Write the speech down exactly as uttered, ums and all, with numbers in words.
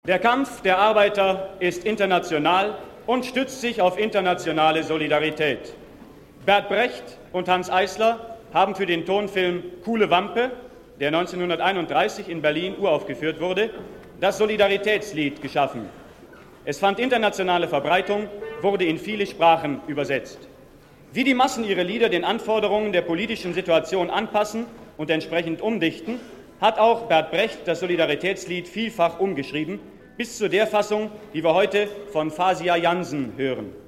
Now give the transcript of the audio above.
Der Kampf der Arbeiter ist international und stützt sich auf internationale Solidarität. Bert Brecht und Hanns Eisler haben für den Tonfilm Kuhle Wampe, der neunzehnhunderteinunddreißig in Berlin uraufgeführt wurde, das Solidaritätslied geschaffen. Es fand internationale Verbreitung, wurde in viele Sprachen übersetzt. Wie die Massen ihre Lieder den Anforderungen der politischen Situation anpassen und entsprechend umdichten, hat auch Bert Brecht das Solidaritätslied vielfach umgeschrieben, bis zu der Fassung, die wir heute von Fasia Jansen hören.